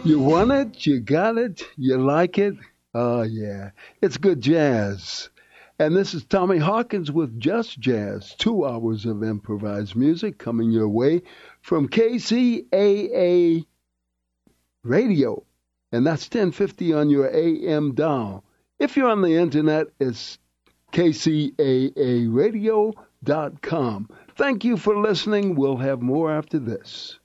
You want it, you got it, you like it. Oh, yeah. It's good jazz. And this is Tommy Hawkins with Just Jazz. 2 hours of improvised music coming your way from KCAA Radio. And that's 1050 on your AM dial. If you're on the internet, it's kcaaradio.com. Thank you for listening. We'll have more after this.